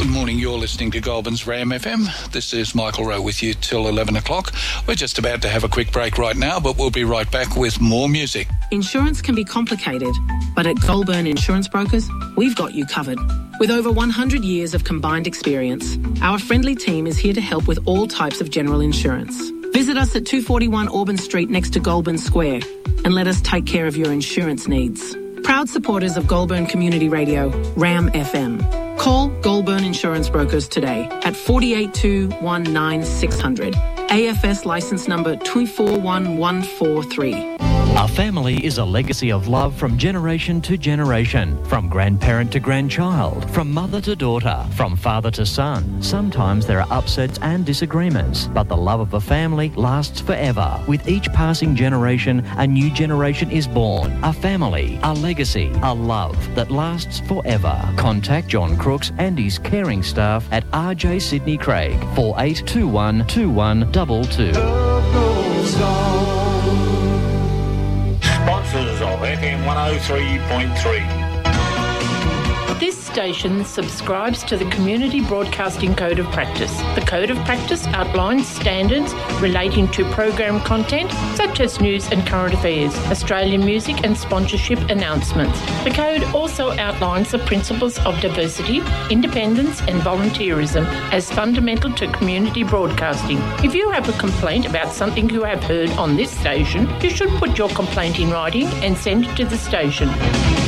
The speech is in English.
Good morning, you're listening to Goulburn's Ram FM. This is Michael Rowe with you till 11 o'clock. We're just about to have a quick break right now, but we'll be right back with more music. Insurance can be complicated, but at Goulburn Insurance Brokers, we've got you covered. With over 100 years of combined experience, our friendly team is here to help with all types of general insurance. Visit us at 241 Auburn Street next to Goulburn Square and let us take care of your insurance needs. Proud supporters of Goulburn Community Radio, Ram FM. Call Goulburn Insurance Brokers today at 482 19600. AFS licence number 241143. A family is a legacy of love from generation to generation, from grandparent to grandchild, from mother to daughter, from father to son. Sometimes there are upsets and disagreements, but the love of a family lasts forever. With each passing generation, a new generation is born. A family, a legacy, a love that lasts forever. Contact John Crooks and his caring staff at RJ Sydney Craig, 4821 2122. Sponsors of FM 103.3. This station subscribes to the Community Broadcasting Code of Practice. The Code of Practice outlines standards relating to program content such as news and current affairs, Australian music and sponsorship announcements. The Code also outlines the principles of diversity, independence and volunteerism as fundamental to community broadcasting. If you have a complaint about something you have heard on this station, you should put your complaint in writing and send it to the station.